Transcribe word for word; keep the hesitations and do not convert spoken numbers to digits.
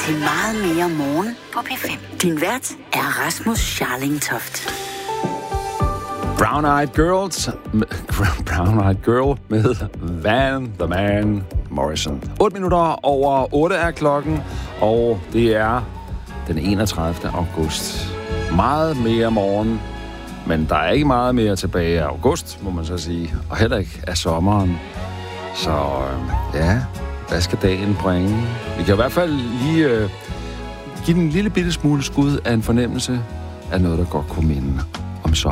til meget mere morgen på P fem. Din vært er Rasmus Scharling Toft. Brown Eyed Girls, Brown Eyed Girl med Van the Man Morrison. otte minutter over otte er klokken, og det er den enogtredivte august. Meget mere morgen, men der er ikke meget mere tilbage af august, må man så sige, og heller ikke af sommeren. Så øh, ja, hvad skal dagen bringe? Vi kan i hvert fald lige øh, give den en lille bitte smule skud af en fornemmelse af noget, der godt kunne minde